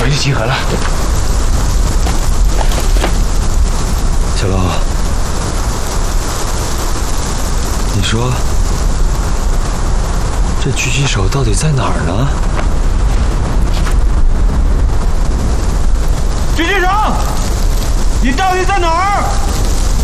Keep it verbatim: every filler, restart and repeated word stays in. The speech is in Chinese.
回去集合了。 小龙，你说这狙击手到底在哪儿呢？ 狙击手，你到底在哪儿？